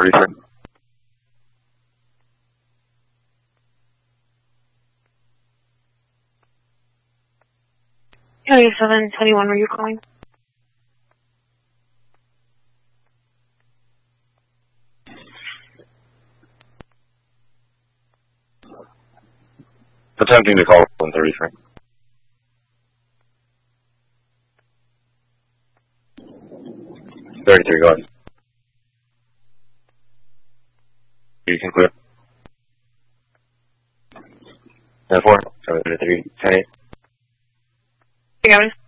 33. Area 721, were you calling? Attempting to call 133. Go ahead. You can clear. 10-4, 7-3, 10-8. You got it.